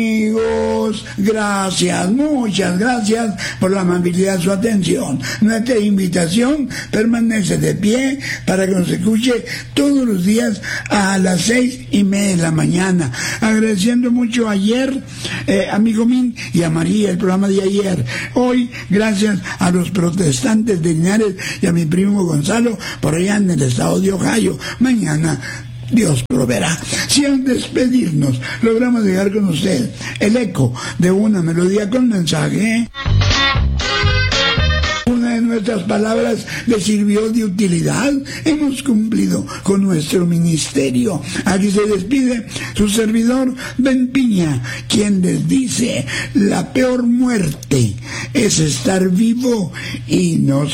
Amigos, gracias, muchas gracias por la amabilidad de su atención. Nuestra invitación permanece de pie para que nos escuche todos los días a las 6:30 de la mañana. Agradeciendo mucho ayer, amigo Min, y a María el programa de ayer. Hoy, gracias a los protestantes de Linares y a mi primo Gonzalo por allá en el estado de Ohio. Mañana Dios proveerá. Si al despedirnos logramos llegar con usted el eco de una melodía con mensaje, una de nuestras palabras le sirvió de utilidad, hemos cumplido con nuestro ministerio. Aquí se despide su servidor Ben Piña, quien les dice: la peor muerte es estar vivo y no